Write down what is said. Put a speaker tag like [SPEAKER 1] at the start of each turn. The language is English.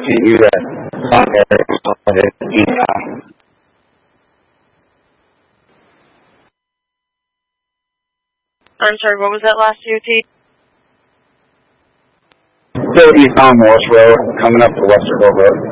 [SPEAKER 1] can't use that anytime.
[SPEAKER 2] I'm sorry, what was that last UT?
[SPEAKER 1] Still east on Morse Road, coming up to Westerville Road.